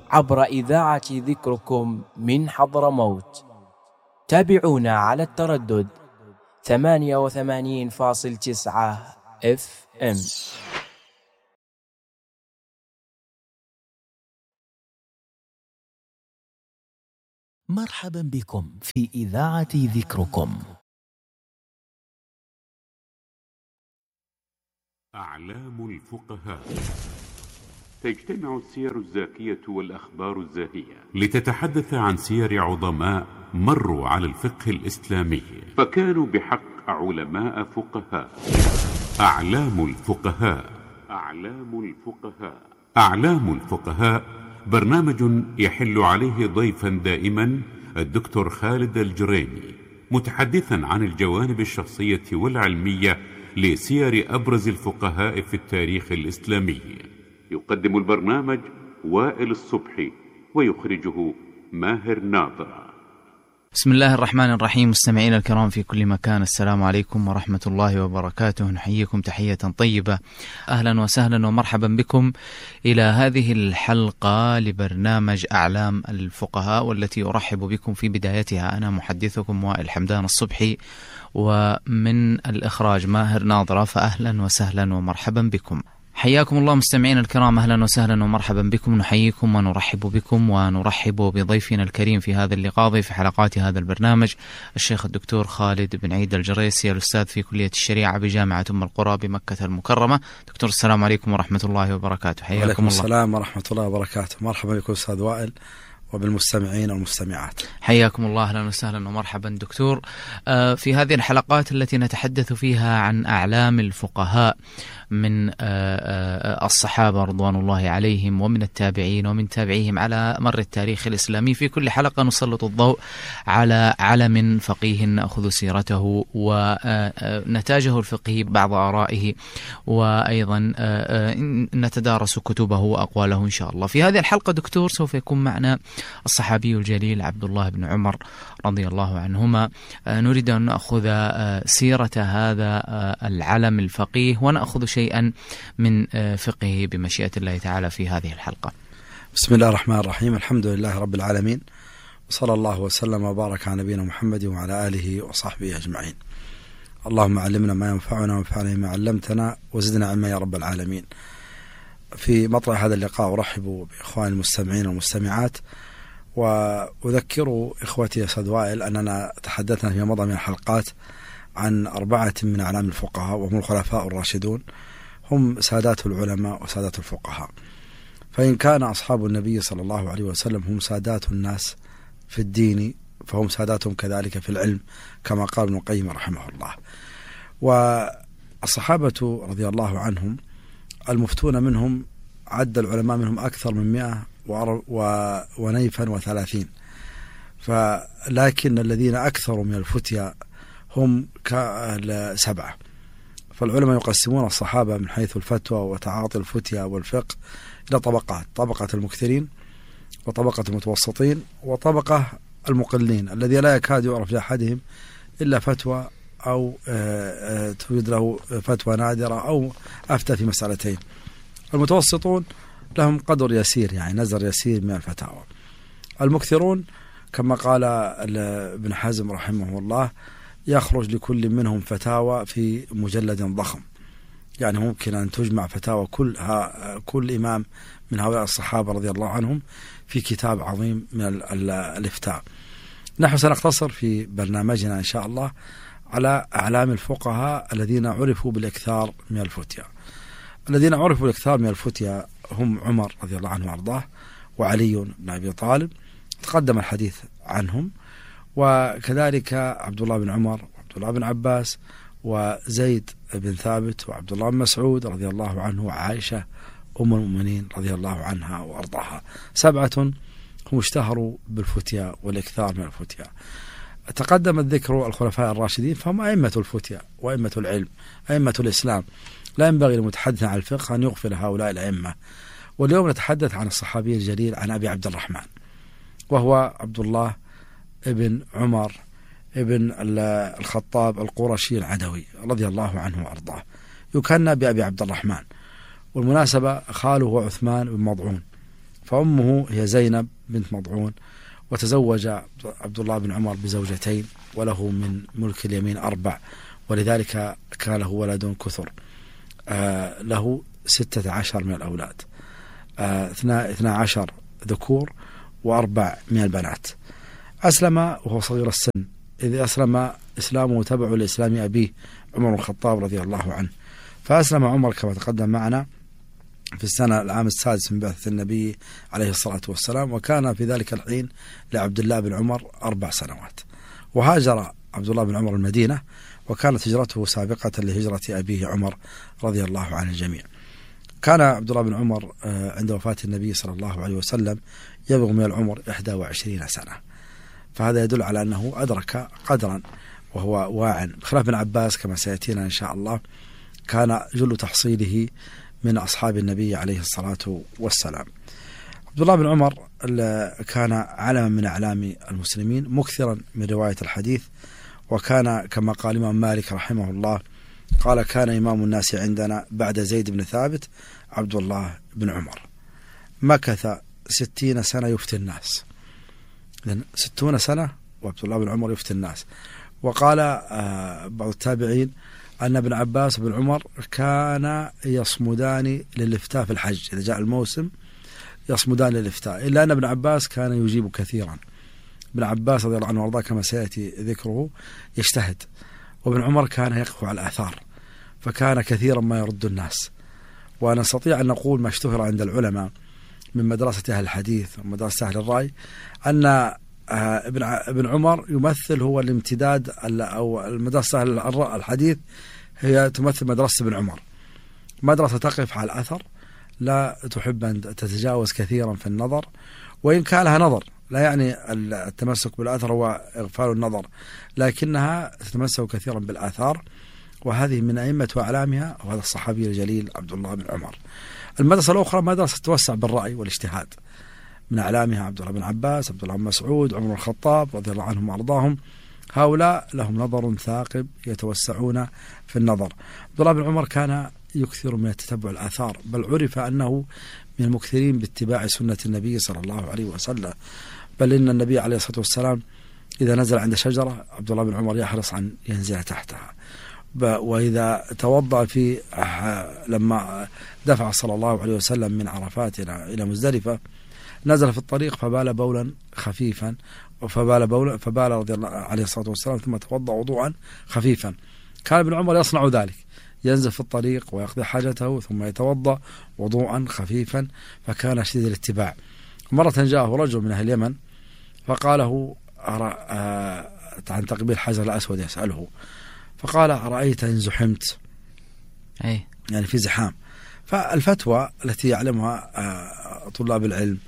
عبر إذاعة ذكركم من حضرموت. تابعونا على التردد 88.9 FM. مرحبا بكم في إذاعة ذكركم. أعلام الفقهاء. تجتمع السير الزاكية والأخبار الزاهية لتتحدث عن سير عظماء مروا على الفقه الإسلامي فكانوا بحق علماء فقهاء. أعلام الفقهاء. أعلام الفقهاء. أعلام الفقهاء برنامج يحل عليه ضيفا دائما الدكتور خالد الجريني، متحدثا عن الجوانب الشخصية والعلمية لسير أبرز الفقهاء في التاريخ الإسلامي. يقدم البرنامج وائل الصبحي ويخرجه ماهر ناظر. بسم الله الرحمن الرحيم. مستمعينا الكرام في كل مكان، السلام عليكم ورحمة الله وبركاته. نحييكم تحية طيبة، أهلا وسهلا ومرحبا بكم إلى هذه الحلقة لبرنامج أعلام الفقهاء، والتي أرحب بكم في بدايتها أنا محدثكم وائل حمدان الصبحي، ومن الإخراج ماهر ناظرة. فأهلا وسهلا ومرحبا بكم. حياكم الله مستمعين الكرام، أهلا وسهلا ومرحبا بكم. نحييكم ونرحب بكم ونرحب بضيفنا الكريم في هذا اللقاء في حلقات هذا البرنامج، الشيخ الدكتور خالد بن عيد الجريسي، الأستاذ في كلية الشريعة بجامعة أم القرى بمكة المكرمة. دكتور السلام عليكم ورحمة الله وبركاته. حياكم الله. وعليكم السلام ورحمة الله وبركاته. مرحبا بكم أستاذ وائل وبالمستمعين والمستمعات. حياكم الله، أهلا وسهلا ومرحبا دكتور. في هذه الحلقات التي نتحدث فيها عن أعلام الفقهاء من الصحابة رضوان الله عليهم، ومن التابعين ومن تابعيهم على مر التاريخ الإسلامي، في كل حلقة نسلط الضوء على علم فقيه نأخذ سيرته ونتاجه الفقهي، بعض آرائه، وأيضا نتدارس كتبه وأقواله إن شاء الله. في هذه الحلقة دكتور سوف يكون معنا الصحابي الجليل عبد الله بن عمر رضي الله عنهما. نريد أن نأخذ سيرة هذا العلم الفقيه ونأخذ شيئا من فقهه بمشيئة الله تعالى في هذه الحلقة. بسم الله الرحمن الرحيم. الحمد لله رب العالمين، وصلى الله وسلم وبارك على نبينا محمد وعلى آله وصحبه أجمعين. اللهم علمنا ما ينفعنا وانفعنا ما علمتنا وزدنا علما يا رب العالمين. في مطلع هذا اللقاء أرحب بإخواني المستمعين والمستمعات، وأذكر إخوتي أستاذ وائل أننا تحدثنا في مضى من الحلقات عن 4 من أعلام الفقهاء، وهم الخلفاء الراشدون، هم سادات العلماء وسادات الفقهاء. فإن كان أصحاب النبي صلى الله عليه وسلم هم سادات الناس في الدين، فهم ساداتهم كذلك في العلم، كما قال ابن القيم رحمه الله. والصحابة رضي الله عنهم المفتون منهم عد العلماء منهم أكثر من 130، لكن الذين أكثروا من الفتيا هم 7. فالعلماء يقسمون الصحابة من حيث الفتوى وتعاطي الفتيا والفقه إلى طبقات: طبقة المكثرين، وطبقة المتوسطين، وطبقة المقلين الذي لا يكاد يعرف لأحدهم إلا فتوى أو توجد له فتوى نادرة أو أفتى في مسألتين. المتوسطون لهم قدر يسير، يعني نزر يسير من الفتاوى. المكثرون كما قال ابن حزم رحمه الله يخرج لكل منهم فتاوى في مجلد ضخم، يعني ممكن أن تجمع فتاوى كل إمام من هؤلاء الصحابة رضي الله عنهم في كتاب عظيم من الإفتاء. نحن سنقتصر في برنامجنا إن شاء الله على أعلام الفقهاء الذين عرفوا بالإكثار من الفتيا. الذين عرفوا بالإكثار من الفتيا هم عمر رضي الله عنه وأرضاه، وعلي بن أبي طالب، تقدم الحديث عنهم، وكذلك عبد الله بن عمر وعبد الله بن عباس وزيد بن ثابت وعبد الله بن مسعود رضي الله عنه، وعائشة أم المؤمنين رضي الله عنها وأرضاها. 7 هم اشتهروا بالفتيا والإكثار من الفتيا. تقدم الذكر الخلفاء الراشدين، فهم أئمة الفتيا وأئمة العلم، أئمة الإسلام. لا ينبغي للمتحدث عن الفقه أن يغفل هؤلاء الأئمة. واليوم نتحدث عن الصحابي الجليل عن أبي عبد الرحمن، وهو عبد الله ابن عمر ابن الخطاب القرشي العدوي رضي الله عنه وأرضاه، يكنى بأبي عبد الرحمن. والمناسبة خاله هو عثمان بن مضعون، فأمه هي زينب بنت مضعون، وتزوج عبد الله بن عمر بزوجتين، وله من ملك اليمين 4، ولذلك كان له ولد كثر، له 16 من الأولاد، 12 ذكور و4 من البنات. أسلم وهو صغير السن، إذ أسلم إسلامه تبع لإسلام أبيه عمر بن الخطاب رضي الله عنه. فأسلم عمر كما تقدم معنا في العام السادس من بعثة النبي عليه الصلاة والسلام، وكان في ذلك الحين لعبد الله بن عمر 4 سنوات. وهاجر عبد الله بن عمر المدينة، وكانت هجرته سابقة لهجرة أبيه عمر رضي الله عن الجميع. كان عبد الله بن عمر عند وفاة النبي صلى الله عليه وسلم يبلغ من العمر 21 سنة، فهذا يدل على أنه أدرك قدرا وهو واع، بخلاف ابن عباس كما سيأتينا إن شاء الله كان جل تحصيله من أصحاب النبي عليه الصلاة والسلام. عبد الله بن عمر كان علما من أعلام المسلمين، مكثرا من رواية الحديث، وكان كما قال الإمام مالك رحمه الله قال: كان إمام الناس عندنا بعد زيد بن ثابت عبد الله بن عمر. مكث 60 سنة يفتي الناس، 60 سنة وعبد الله بن عمر يفتي الناس. وقال بعض التابعين أن ابن عباس وابن عمر كان يصمدان للإفتاء في الحج، إذا جاء الموسم يصمدان للإفتاء، إلا أن ابن عباس كان يجيب كثيرا. ابن عباس رضي الله عنه وارضاه كما سيأتي ذكره يجتهد، وابن عمر كان يقف على الآثار، فكان كثيرا ما يرد الناس. ونستطيع أن نقول ما اشتهر عند العلماء من مدرسة أهل الحديث ومدرسة أهل الرأي أن ابن عمر يمثل هو الامتداد، أو المدرسة الحديث هي تمثل مدرسة ابن عمر، مدرسة تقف على الأثر، لا تحب أن تتجاوز كثيرا في النظر، وإن كان لها نظر، لا يعني التمسك بالأثر هو إغفال النظر، لكنها تتمسك كثيرا بالآثار. وهذه من أئمة وأعلامها وهذا الصحابي الجليل عبد الله بن عمر. المدرسة الأخرى مدرسة توسع بالرأي والاجتهاد، من أعلامها عبد الله بن عباس، عبد الله بن مسعود، عمر بن الخطاب رضي الله عنهم وأرضاهم. هؤلاء لهم نظر ثاقب يتوسعون في النظر. عبد الله بن عمر كان يكثر من تتبع الآثار، بل عرف أنه من المكثرين باتباع سنة النبي صلى الله عليه وسلم، بل إن النبي عليه الصلاة والسلام إذا نزل عند شجرة عبد الله بن عمر يحرص أن ينزل تحتها، وإذا توضأ لما دفع صلى الله عليه وسلم من عرفات إلى مزدلفة نزل في الطريق فبال بولا خفيفا، فبال رضي الله عليه الصلاة والسلام ثم توضأ وضوءا خفيفا. كان ابن عمر يصنع ذلك، ينزل في الطريق ويقضي حاجته ثم يتوضأ وضوءا خفيفا، فكان شديد الاتباع. مرة جاءه رجل من أهل اليمن فقاله عن تقبيل الحجر الأسود يسأله، فقال: أرأيت إن زحمت؟ يعني في زحام. فالفتوى التي يعلمها طلاب العلم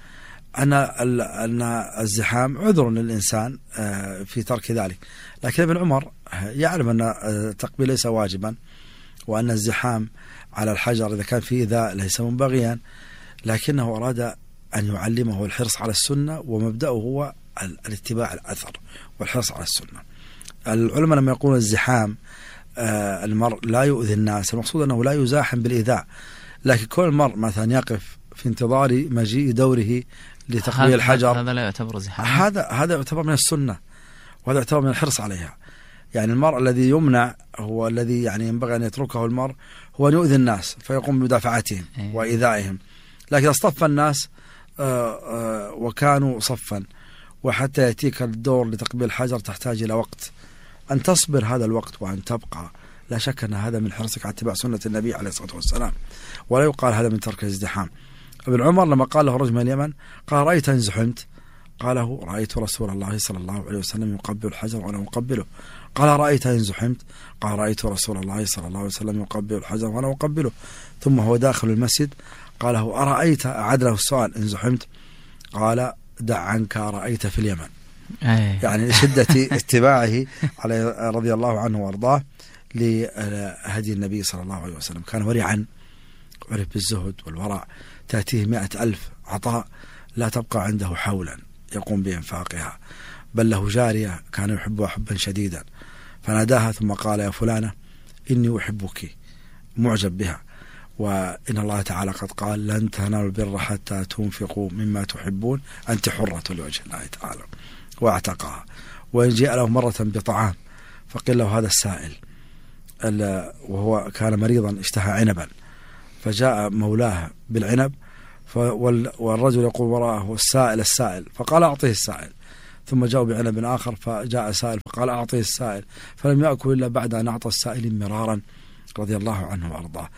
أن الزحام عذر للإنسان في ترك ذلك، لكن ابن عمر يعلم أن التقبيل ليس واجبا، وأن الزحام على الحجر إذا كان فيه إيذاء ليس منبغيا، لكنه أراد أن يعلمه الحرص على السنة، ومبدأه هو الاتباع الأثر والحرص على السنة. العلماء لما يقولون الزحام المرء لا يؤذي الناس، المقصود أنه لا يزاحم بالإيذاء، لكن كل المرء مثلا يقف في انتظار مجيء دوره لتقبيل الحجر، هذا لا يعتبر زحام، هذا يعتبر من السنة، وهذا يعتبر من الحرص عليها. يعني المرء الذي يمنع هو الذي يعني ينبغي أن يتركه المرء هو أن يؤذي الناس فيقوم بمدافعتهم وإيذائهم. لكن اصطف الناس وكانوا صفا، وحتى يأتيك الدور لتقبيل الحجر تحتاج إلى وقت، أن تصبر هذا الوقت وأن تبقى، لا شك أن هذا من حرصك على اتباع سنة النبي عليه الصلاة والسلام، ولا يقال هذا من ترك الازدحام. ابن عمر لما قال له رجل من اليمن قال: رأيت إن زحمت؟ قاله: رأيت رسول الله صلى الله عليه وسلم يقبل الحجر وأنا أقبله. قال: رأيت إن زحمت؟ قال: رأيت رسول الله صلى الله عليه وسلم يقبل الحجر وأنا أقبله. ثم هو داخل المسجد قال له: أرأيت؟ أعاد له السؤال: إن زحمت؟ قال: دع عنك رأيت في اليمن. يعني شدة اتباعه عليه رضي الله عنه وارضاه لهدي النبي صلى الله عليه وسلم. كان ورعا، عرف بالزهد والورع، تأتيه 100,000 عطاء لا تبقى عنده حولا يقوم بإنفاقها، بل له جارية كان يحبها حبا شديدا، فناداها ثم قال: يا فلانة إني أحبك، معجب بها، وإن الله تعالى قد قال لن تنالوا البر حتى تنفقوا مما تحبون، أنت حرة لوجه الله تعالى، واعتقها. وإن جاء له مرة بطعام فقيل له هذا السائل، وهو كان مريضا اشتهى عنبا، فجاء مولاه بالعنب، والرجل يقول وراءه السائل، فقال أعطيه السائل. ثم جاءوا بعنب آخر فجاء سائل فقال أعطيه السائل، فلم يأكل إلا بعد أن أعطى السائل مرارا رضي الله عنه وأرضاه.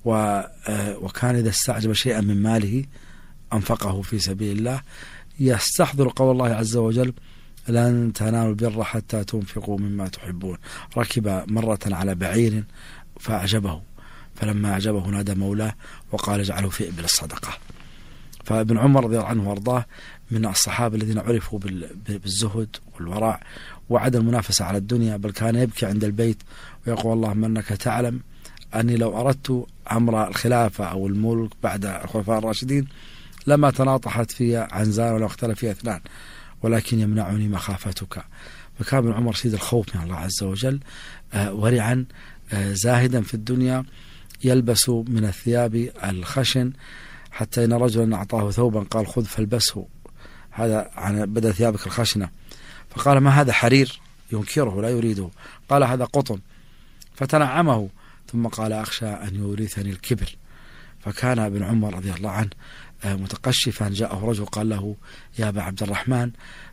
وكان إذا استعجب شيئا من ماله أنفقه في سبيل الله، يستحضر قول الله عز وجل لن تنالوا البر حتى تنفقوا مما تحبون. ركب مرة على بعير فأعجبه، فلما أعجبه نادى مولاه وقال اجعله في إبل الصدقة. فابن عمر رضي الله عنه وارضاه من الصحابة الذين عرفوا بالزهد والورع وعدم المنافسة على الدنيا، بل كان يبكي عند البيت ويقول اللهم أنك تعلم أني لو أردت أمر الخلافة أو الملك بعد الخلفاء الراشدين لما تناطحت في عنزان ولا اختلف فيها اثنان، ولكن يمنعني مخافتك. فكان ابن عمر شديد الخوف من الله عز وجل، ورعا زاهدا في الدنيا، يلبس من الثياب الخشن، حتى إن رجلا أعطاه ثوبا قال خذ فالبسه، هذا عن بدل ثيابك الخشنة. فقال ما هذا؟ حرير، ينكره لا يريده. قال هذا قطن، فتنعمه، ثم قال أخشى أن يورثني الكبر. فكان ابن عمر رضي الله عنه متقشفا، جاءه رجل قال له يا أبا عبد الرحمن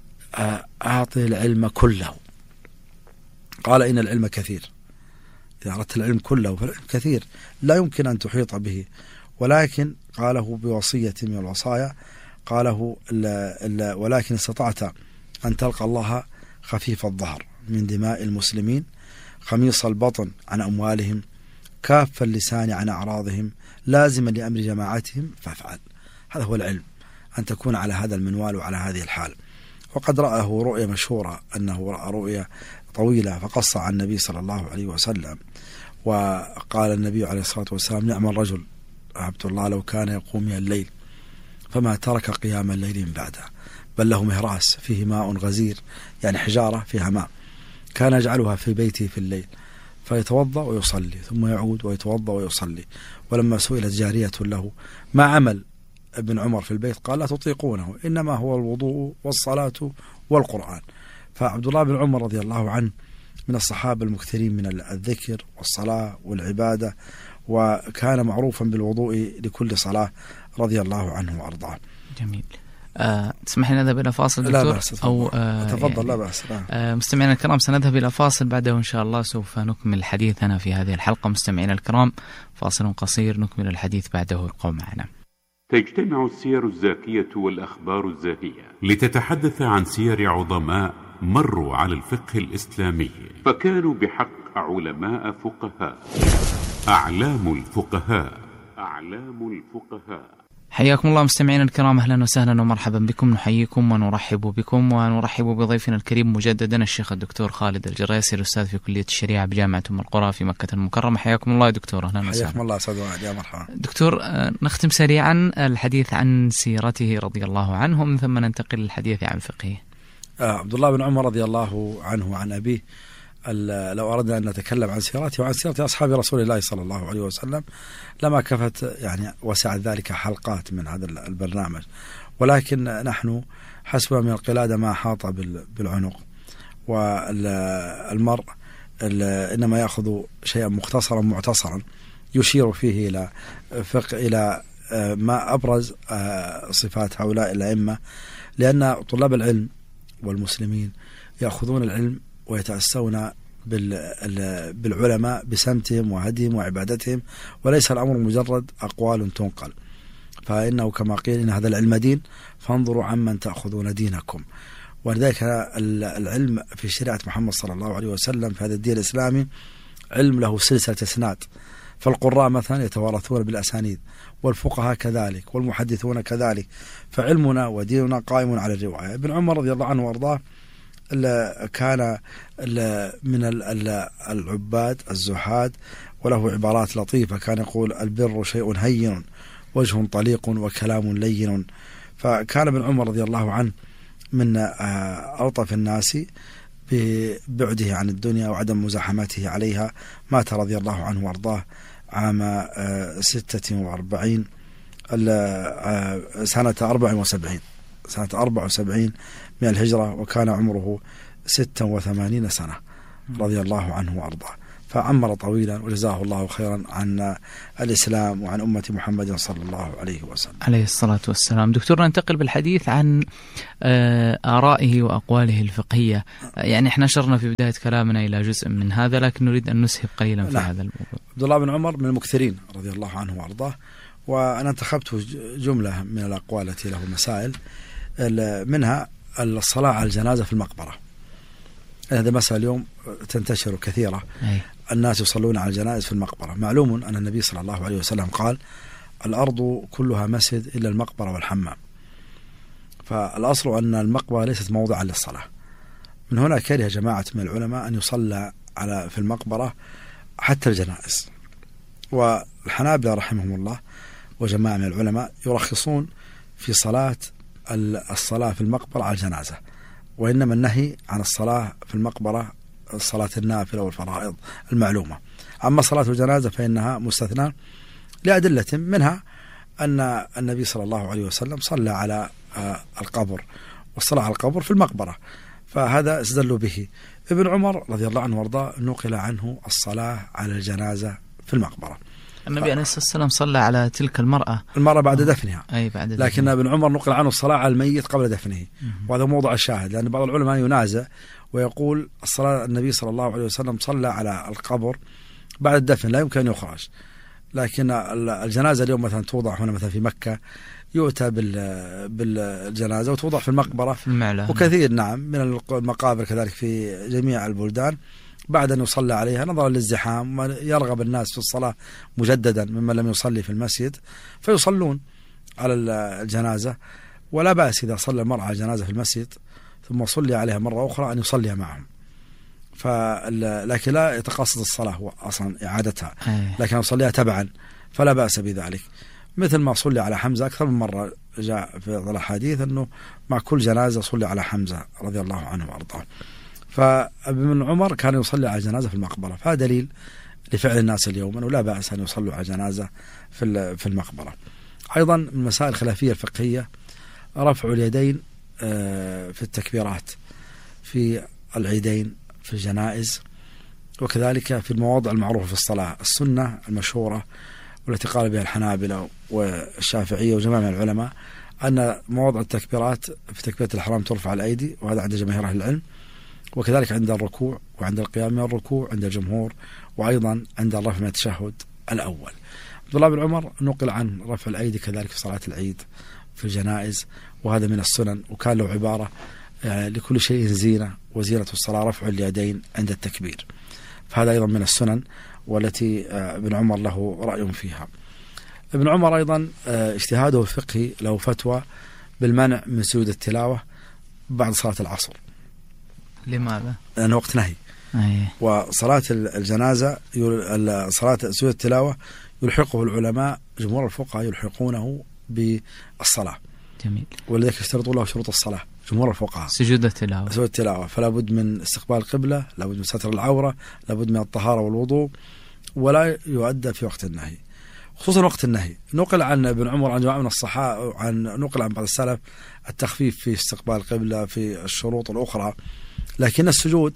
أعطي العلم كله. قال إن العلم كثير، إذا أردت العلم كله فالعلم كثير لا يمكن أن تحيط به، ولكن قاله بوصية من الوصايا، قاله ولكن استطعت أن تلقى الله خفيف الظهر من دماء المسلمين، خميص البطن عن أموالهم، كاف اللسان عن أعراضهم، لازما لأمر جماعتهم فافعل. هذا هو العلم، أن تكون على هذا المنوال وعلى هذه الحال. وقد رأه رؤية مشهورة، أنه رأى رؤية طويلة فقص عن النبي صلى الله عليه وسلم، وقال النبي عليه الصلاة والسلام نعم الرجل عبد الله لو كان يقوم من الليل فما ترك قيام الليل من بعده، بل له مهراس فيه ماء غزير، يعني حجارة فيها ماء، كان يجعلها في بيته في الليل فيتوضأ ويصلي ثم يعود ويتوضأ ويصلي. ولما سئلت جارية له ما عمل ابن عمر في البيت قال لا تطيقونه، إنما هو الوضوء والصلاة والقرآن. فعبد الله بن عمر رضي الله عنه من الصحابة المكثرين من الذكر والصلاة والعبادة، وكان معروفا بالوضوء لكل صلاة رضي الله عنه وأرضاه. جميل. تسمح لنا نذهب إلى فاصل دكتور؟ لا بأس، تفضل. لا بأس. مستمعينا الكرام سنذهب إلى فاصل، بعده إن شاء الله سوف نكمل حديثنا في هذه الحلقة. مستمعينا الكرام فاصل قصير نكمل الحديث بعده، ابقوا معنا. تجتمع السير الزاكية والأخبار الزاهية لتتحدث عن سير عظماء مروا على الفقه الإسلامي فكانوا بحق علماء فقهاء. أعلام الفقهاء. حياكم الله مستمعينا الكرام، أهلا وسهلا ومرحبا بكم. نحييكم ونرحب بكم ونرحب بضيفنا الكريم مجددا الشيخ الدكتور خالد الجريسي، الأستاذ في كلية الشريعة بجامعة أم القرى في مكة المكرمة. حياكم الله يا دكتور، أهلا وسهلا. حياكم الله سعد وعد، يا مرحبا دكتور. نختم سريعا الحديث عن سيرته رضي الله عنه، ومن ثم ننتقل للحديث عن فقهه. عبد الله بن عمر رضي الله عنه وعن أبيه، لو أردنا أن نتكلم عن سيرته وعن سيرة أصحاب رسول الله صلى الله عليه وسلم لما كفت يعني وسعت ذلك حلقات من هذا البرنامج، ولكن نحن حسب من القلادة ما حاط بالعنق، والمرء إنما يأخذ شيئا مختصرا معتصرا يشير فيه إلى فقه، إلى ما أبرز صفات هؤلاء الأئمة، لأن طلاب العلم والمسلمين يأخذون العلم ويتأسون بالعلماء بسمتهم وهديهم وعبادتهم، وليس الأمر مجرد أقوال تنقل. فإنه كما قيل إن هذا العلم دين فانظروا عمن تأخذون دينكم. ولذلك العلم في شريعة محمد صلى الله عليه وسلم في هذا الدين الإسلامي علم له سلسلة إسناد، فالقراء مثلا يتوارثون بالأسانيد، والفقهاء كذلك، والمحدثون كذلك، فعلمنا وديننا قائم على الرواية. ابن عمر رضي الله عنه وارضاه كان من العباد الزهاد، وله عبارات لطيفة، كان يقول البر شيء هين وجه طليق وكلام لين. فكان ابن عمر رضي الله عنه من ألطف الناس ببعده عن الدنيا وعدم مزاحمته عليها. مات رضي الله عنه وارضاه عام 46 سنة 74 من الهجرة، وكان عمره 86 سنة رضي الله عنه وأرضاه، فعمر طويلا وجزاه الله خيرا عن الإسلام وعن أمة محمد صلى الله عليه وسلم عليه الصلاة والسلام. دكتور، ننتقل بالحديث عن آرائه وأقواله الفقهية. يعني احنا أشرنا في بداية كلامنا إلى جزء من هذا، لكن نريد أن نسهب قليلا في هذا الموضوع. عبد الله بن عمر من المكثرين رضي الله عنه وأرضاه، وأنا انتخبت جملة من الأقوال التي له مسائل، منها الصلاة على الجنازة في المقبرة. هذا مسألة اليوم تنتشر كثيرة. الناس يصلون على الجنائز في المقبرة. معلوم أن النبي صلى الله عليه وسلم قال: الأرض كلها مسجد إلا المقبرة والحمام. فالأصل أن المقبرة ليست موضعا للصلاة. من هنا كره جماعة من العلماء أن يصلى في المقبرة حتى الجنائز، والحنابلة رحمهم الله وجماعة من العلماء يرخصون في الصلاة في المقبرة على الجنازة، وإنما النهي عن الصلاة في المقبرة الصلاة النافلة والفرائض المعلومة. أما صلاة الجنازة فإنها مستثنى لأدلة، منها أن النبي صلى الله عليه وسلم صلى على القبر، والصلاة على القبر في المقبرة، فهذا استدلوا به. ابن عمر رضي الله عنه وارضاه نقل عنه الصلاة على الجنازة في المقبرة. النبي عليه الصلاة والسلام صلى على تلك المرأة بعد دفنها، بعد لكن ابن عمر نقل عنه الصلاة على الميت قبل دفنه، وهذا موضع الشاهد، لأن بعض العلماء ينازع ويقول الصلاة النبي صلى الله عليه وسلم صلى على القبر بعد الدفن، لا يمكن أن يخرج. لكن الجنازة اليوم مثلا توضع هنا مثلا في مكة، يؤتى بالجنازة وتوضع في المقبرة في المعلى، وكثير نعم من المقابر كذلك في جميع البلدان بعد أن يصلى عليها، نظرا للزحام يرغب الناس في الصلاة مجددا ممن لم يصلي في المسجد، فيصلون على الجنازة. ولا بأس إذا صلى المرأة على الجنازة في المسجد ثم صلي عليها مرة أخرى أن يصلي معهم، لكن لا يتقصد الصلاة هو أصلا إعادتها، لكن يصليها تبعا فلا بأس بذلك. مثل ما صلي على حمزة أكثر من مرة، جاء في الحديث أنه مع كل جنازة صلي على حمزة رضي الله عنه وأرضاه. فابن عمر كان يصلي على الجنازة في المقبرة، فهذا دليل لفعل الناس اليوم أنه لا بأس أن يصلوا على الجنازة في المقبرة. أيضا من المسائل الخلافية الفقهية رفع اليدين في التكبيرات في العيدين في الجنائز، وكذلك في المواضع المعروفة في الصلاة. السنة المشهورة والتي قال بها الحنابلة والشافعية وجماعة من العلماء أن مواضع التكبيرات في تكبيرة الإحرام ترفع الأيدي، وهذا عند جماهير أهل العلم، وكذلك عند الركوع وعند القيام من الركوع عند الجمهور، وأيضا عند الرفع من التشهد الأول. عبد الله بن عمر نقل عن رفع الأيدي كذلك في صلاة العيد في الجنائز، وهذا من السنن، وكان له عبارة لكل شيء زينة، وزينة الصلاة رفع اليدين عند التكبير، فهذا أيضا من السنن والتي ابن عمر له رأي فيها. ابن عمر أيضا اجتهاده الفقهي له فتوى بالمنع من سجود التلاوة بعد صلاة العصر. لماذا؟ لأنه وقت نهي. وصلاة الجنازة صلاة سجود التلاوة يلحقه العلماء جمهور الفقهاء يلحقونه بالصلاة. جميل. ولذلك يشترطوا له شروط الصلاة جمهور الفقهاء. سجود التلاوة فلا بد من استقبال القبلة، لا بد من ستر العورة، لا بد من الطهارة والوضوء، ولا يؤدى في وقت النهي، خصوصا وقت النهي. نقل عن ابن عمر عن جماعة من الصحابة نقل عن بعض السلف التخفيف في استقبال القبلة في الشروط الأخرى، لكن السجود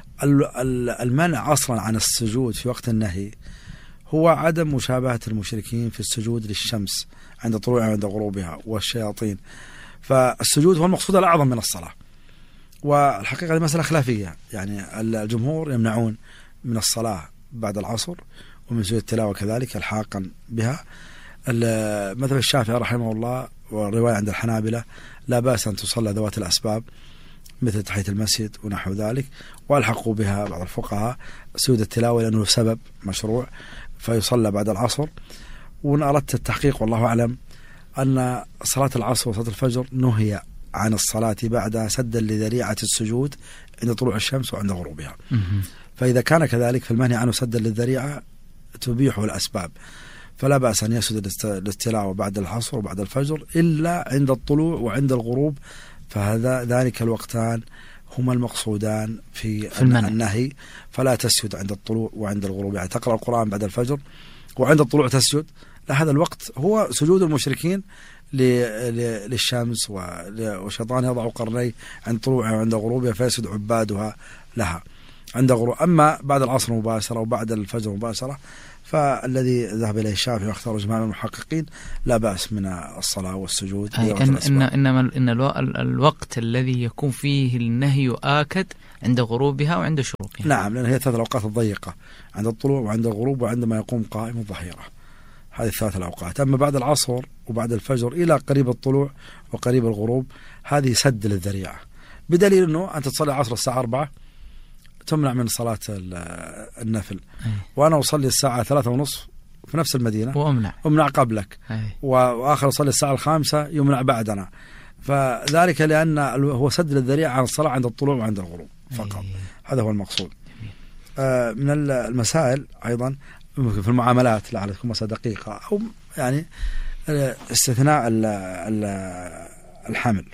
المنع أصلا عن السجود في وقت النهي هو عدم مشابهة المشركين في السجود للشمس عند طلوعها وعند غروبها والشياطين، فالسجود هو المقصود الأعظم من الصلاة. والحقيقة هذه مسألة خلافية، يعني الجمهور يمنعون من الصلاة بعد العصر ومن سجود التلاوة كذلك الحاقا بها. مثل الشافعي رحمه الله والرواية عند الحنابلة لا بأس أن تصلى ذوات الأسباب مثل تحية المسجد ونحو ذلك، والحقوا بها بعض الفقهاء سجود التلاوة لأنه سبب مشروع فيصلى بعد العصر. وإن أردت التحقيق والله أعلم أن صلاة العصر وصلاة الفجر نهي عن الصلاة بعدها سدا لذريعة السجود عند طلوع الشمس وعند غروبها، فإذا كان كذلك فالمنهي عنه سدا للذريعة تبيحه الأسباب، فلا بأس أن يسجد للتلاوة بعد العصر وبعد الفجر إلا عند الطلوع وعند الغروب، فهذا ذلك الوقتان هما المقصودان في النهي، فلا تسجد عند الطلوع وعند الغروب. يعني تقرأ القرآن بعد الفجر وعند الطلوع تسجد، لا، هذا الوقت هو سجود المشركين للشمس، والشيطان يضع قرنيه عند طلوعها وعند غروبها فيسجد عبادها لها عند غروب. أما بعد العصر مباشرة وبعد الفجر مباشرة فالذي ذهب إليه الشافعي واختاره جماعة من المحققين لا بأس من الصلاة والسجود. إن الوقت الذي يكون فيه النهي آكد عند غروبها وعند شروقها. نعم، لأن هي 3 الأوقات الضيقة، عند الطلوع وعند الغروب وعندما يقوم قائم الظهيرة، هذه 3 الأوقات. أما بعد العصر وبعد الفجر إلى قريب الطلوع وقريب الغروب هذه سد للذريعة، بدليل أنه أنت تصلي العصر الساعة 4 تمنع من صلاة النفل، وأنا أصلي الساعة 3:30 في نفس المدينة وأمنع قبلك، وآخر أصلي الساعة 5 يمنع بعدنا، فذلك لأن هو سد للذريعة عن الصلاة عند الطلوع وعند الغروب فقط. هذا هو المقصود. من المسائل أيضا في المعاملات، لعل تكون مسألة دقيقة، أو يعني استثناء الحمل.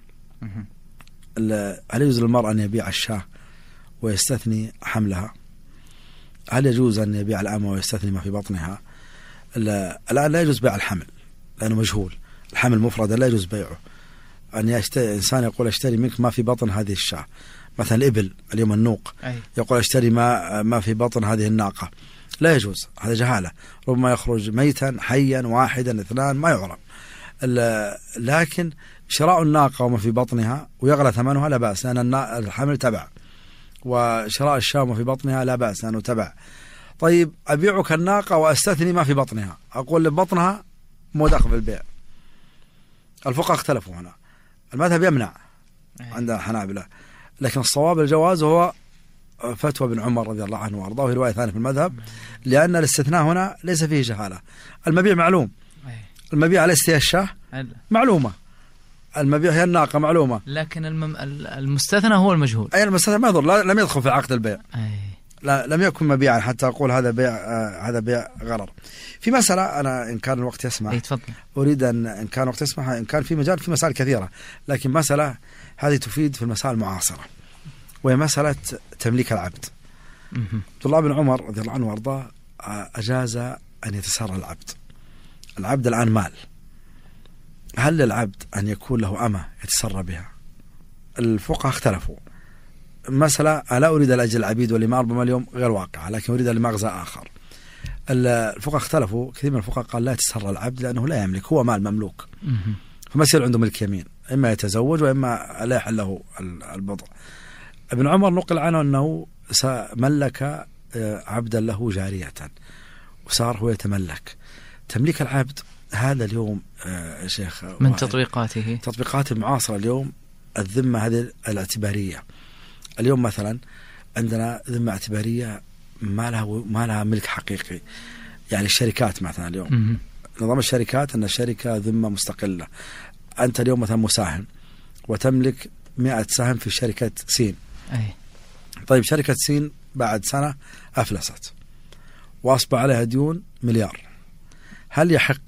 هل يجوز للمرأة أن يبيع الشاة ويستثني حملها؟ هل يجوز أن يبيع الأمة ويستثني ما في بطنها؟ الآن لا يجوز بيع الحمل لأنه مجهول، الحمل مفردا لا يجوز بيعه. أن إنسان يقول اشتري منك ما في بطن هذه الشاة، مثلا الإبل اليوم النوق، يقول اشتري ما في بطن هذه الناقة، لا يجوز، هذا جهالة، ربما يخرج ميتا حيا واحدا 2 ما يعرف. لكن شراء الناقة وما في بطنها ويغلى ثمنها لا بأس، لأن الحمل تبع، وشراء الشاة وما في بطنها لا بأس لأنه تبع. طيب أبيعك الناقة وأستثني ما في بطنها، أقول لبطنها مو داخل في البيع. الفقهاء اختلفوا هنا، المذهب يمنع عند الحنابلة، لكن الصواب الجواز هو فتوى ابن عمر رضي الله عنه وارضاه، وهي رواية ثانية في المذهب، لأن الاستثناء هنا ليس فيه جهالة. المبيع معلوم، المبيع ليس هي الشاة معلومة، المبيع هي الناقة معلومة، لكن المستثنى هو المجهول. أي المستثنى ما يضر، لم يدخل في عقد البيع، لا لم يكن مبيعا حتى أقول هذا بيع، هذا بيع غرر. في مسألة أنا إن كان الوقت يسمح أريد إن كان الوقت يسمح، إن كان في مجال، في مسائل كثيرة، لكن مسألة هذه تفيد في المسائل المعاصرة، وهي مسألة تمليك العبد. عبد الله بن عمر رضي الله عنه وارضاه أجاز أن يتسرى العبد الآن مال، هل للعبد أن يكون له أمة يتسرى بها؟ الفقهاء اختلفوا. مسألة لا أريد لأجل العبيد والإماء ربما اليوم غير واقعة، لكن أريد لمغزى آخر. الفقهاء اختلفوا، كثير من الفقهاء قال لا يتسرى العبد لأنه لا يملك، هو مال مملوك، فما يصير عنده ملك يمين، إما يتزوج وإما لا يحل له البضع. ابن عمر نقل عنه أنه ملك عبدا له جارية وصار هو يتملك. تمليك العبد هذا اليوم شيخ من تطبيقات المعاصرة اليوم، الذمة هذه الاعتبارية. اليوم مثلا عندنا ذمة اعتبارية ما لها ملك حقيقي، يعني الشركات مثلا اليوم نظام الشركات أن الشركة ذمة مستقلة. أنت اليوم مثلا مساهم وتملك 100 سهم في شركة سين، طيب شركة سين بعد سنة أفلست وأصبح عليها ديون مليار، هل يحق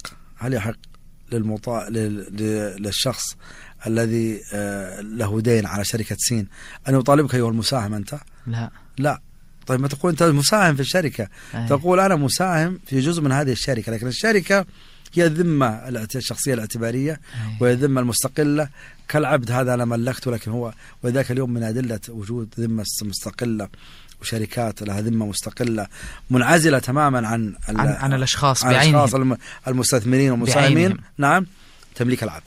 للشخص الذي له دين على شركة سين أن يطالبك أيها المساهم أنت؟ لا. طيب ما تقول أنت مساهم في الشركة، تقول أنا مساهم في جزء من هذه الشركة، لكن الشركة هي الذمة الشخصية الاعتبارية وهي الذمة المستقلة. كالعبد هذا أنا ملكته، لكن هو وذاك اليوم من أدلة وجود ذمة مستقلة وشركات لها ذمة مستقلة منعزلة تماما عن الأشخاص بعينهم، المستثمرين والمساهمين. نعم، تمليك العبد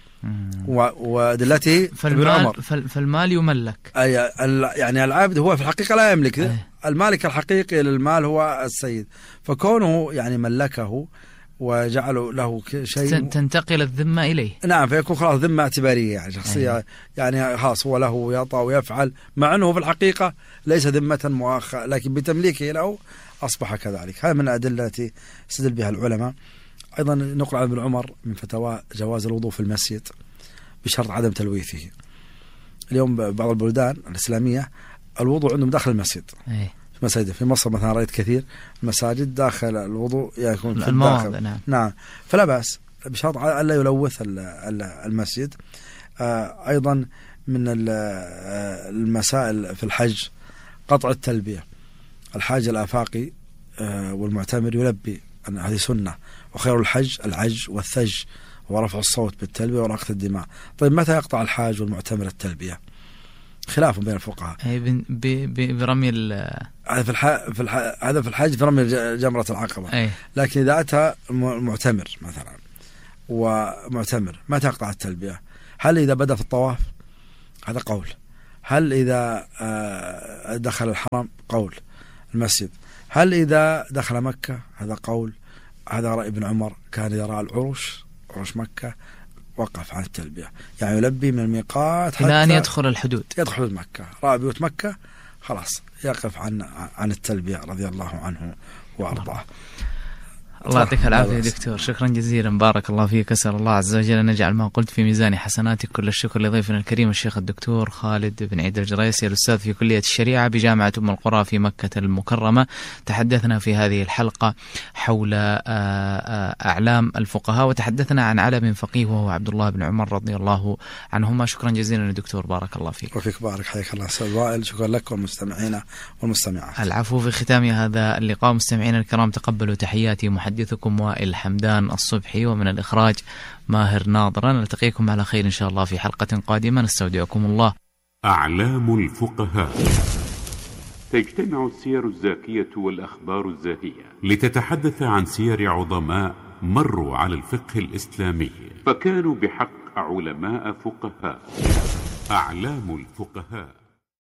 ودلته فالمال يملك، يعني العبد هو في الحقيقة لا يملك، المالك الحقيقي للمال هو السيد، فكونه يعني ملكه وجعلوا له شيء تنتقل الذمة إليه. نعم، فيكون خلاص ذمة اعتبارية يعني شخصية، يعني خاص هو له يطأ ويفعل، مع أنه في الحقيقة ليس ذمة مؤخرة، لكن بتمليكه له أصبح كذلك. هذا من الأدلة التي استدل بها العلماء. أيضا نقل عن ابن عمر من فتوى جواز الوضوء في المسجد بشرط عدم تلويثه. اليوم بعض البلدان الإسلامية الوضوء عندهم داخل المسجد، مساجد في مصر مثلا رأيت كثير مساجد داخل الوضوء يكون في الداخل. نعم، فلا بأس بشرط ألا يلوث المسجد. أيضا من المسائل في الحج قطع التلبية. الحاج الآفاقي والمعتمر يلبي أن هذه سنة. وخير الحج العج والثج ورفع الصوت بالتلبية ورقة الدماء. طيب متى يقطع الحاج والمعتمر التلبية؟ خلاف بين الفقهاء. برمي هذا في الحج برمي جمرة العقبة. لكن إذا أتى معتمر مثلا ومعتمر متى يقطع التلبية؟ هل إذا بدأ في الطواف؟ هذا قول. هل إذا دخل الحرم؟ قول المسجد. هل إذا دخل مكة؟ هذا قول. هذا رأي ابن عمر، كان يرى العرش عرش مكة وقف عن التلبية، يعني يلبي من الميقات إلى أن يدخل الحدود. يدخل حدود مكة، رأى بيوت مكة خلاص يقف عن التلبية رضي الله عنه وأرضاه. الله يعطيك العافية دكتور، شكرا جزيلا، بارك الله فيك. أسأل الله عز وجل أن يجعل ما قلت في ميزان حسناتك. كل الشكر لضيفنا الكريم الشيخ الدكتور خالد بن عيد الجريسي، الأستاذ في كلية الشريعة بجامعة أم القرى في مكة المكرمة. تحدثنا في هذه الحلقة حول أعلام الفقهاء، وتحدثنا عن علم فقيه وهو عبد الله بن عمر رضي الله عنهما. شكرا جزيلا دكتور، بارك الله فيك. وفيك بارك، حياك الله أستاذ وائل. شكرا لك والمستمعين والمستمعات. العفو. في ختام هذا اللقاء مستمعينا الكرام تقبلوا تحياتي محدثكم وائل حمدان الصبحي، ومن الإخراج ماهر ناظر. نلتقيكم على خير إن شاء الله في حلقة قادمة، نستودعكم الله. أعلام الفقهاء. تجتمع السير الزاكية والأخبار الزاهية لتتحدث عن سير عظماء مروا على الفقه الإسلامي فكانوا بحق علماء فقهاء. أعلام الفقهاء.